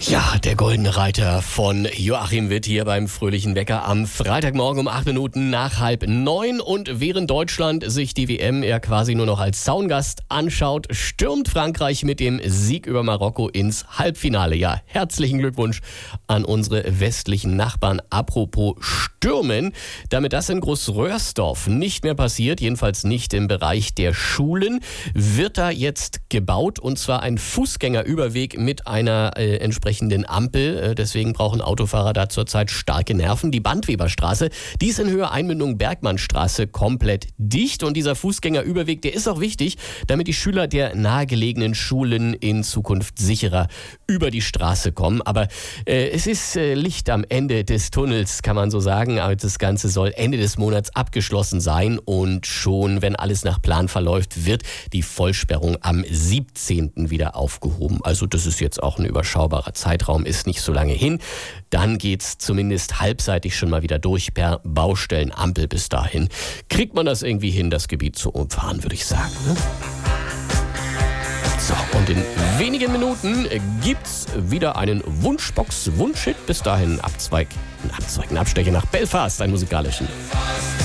Ja, der Goldene Reiter von Joachim Witt hier beim Fröhlichen Wecker am Freitagmorgen um 8 Minuten nach 8:30. Und während Deutschland sich die WM ja quasi nur noch als Zaungast anschaut, stürmt Frankreich mit dem Sieg über Marokko ins Halbfinale. Ja, herzlichen Glückwunsch an unsere westlichen Nachbarn. Apropos Stürmen, damit das in Großröhrsdorf nicht mehr passiert, jedenfalls nicht im Bereich der Schulen, wird da jetzt gebaut, und zwar ein Fußgängerüberweg mit einer entsprechenden Ampel. Deswegen brauchen Autofahrer da zurzeit starke Nerven. Die Bandweberstraße, die ist in Höhe Einmündung Bergmannstraße komplett dicht, und dieser Fußgängerüberweg, der ist auch wichtig, damit die Schüler der nahegelegenen Schulen in Zukunft sicherer über die Straße kommen. Aber es ist Licht am Ende des Tunnels, kann man so sagen. Aber das Ganze soll Ende des Monats abgeschlossen sein, und schon, wenn alles nach Plan verläuft, wird die Vollsperrung am 17. wieder aufgehoben. Also das ist jetzt auch ein überschaubarer Zeitraum, ist nicht so lange hin. Dann geht's zumindest halbseitig schon mal wieder durch per Baustellenampel. Bis dahin kriegt man das irgendwie hin, das Gebiet zu umfahren, würde ich sagen, ne? So, und in wenigen Minuten gibt's wieder einen Wunschbox-Wunschhit. Bis dahin Abstecher nach Belfast, einen musikalischen.